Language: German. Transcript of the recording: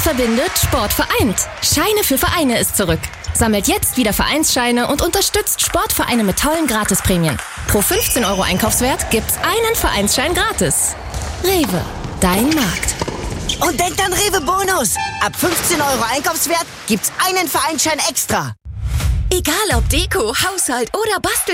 verbindet, Sport vereint. Scheine für Vereine ist zurück. Sammelt jetzt wieder Vereinsscheine und unterstützt Sportvereine mit tollen Gratisprämien. Pro 15 € Einkaufswert gibt's einen Vereinsschein gratis. Rewe, dein Markt. Und denkt an Rewe Bonus. Ab 15 € Einkaufswert gibt's einen Vereinsschein extra. Egal ob Deko, Haushalt oder Bastel.